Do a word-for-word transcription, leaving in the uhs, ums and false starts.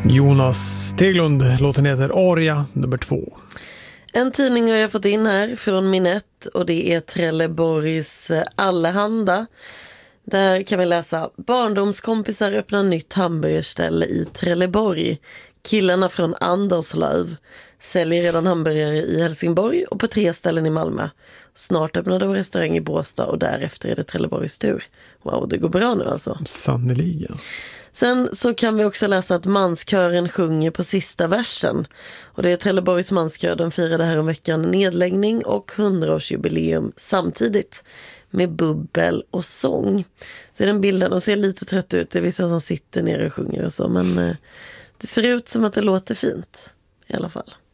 Jonas Steglund, låten heter Aria nummer två. En tidning har jag fått in här från Minett och det är Trelleborgs Allehanda. Där kan vi läsa: barndomskompisar öppnar nytt hamburgerställe i Trelleborg. Killarna från Anderslöv säljer redan hamburgare i Helsingborg och på tre ställen i Malmö. Snart öppnar de restaurang i Båstad och därefter är det Trelleborgs tur. Wow, det går bra nu alltså. Sannoliken. Sen så kan vi också läsa att manskören sjunger på sista versen. Och det är Trelleborgs manskör, de firade här om veckan nedläggning och hundraårsjubileum samtidigt med bubbel och sång. Så är den bilden, och ser lite trött ut, det är vissa som sitter ner och sjunger och så, men eh, det ser ut som att det låter fint i alla fall.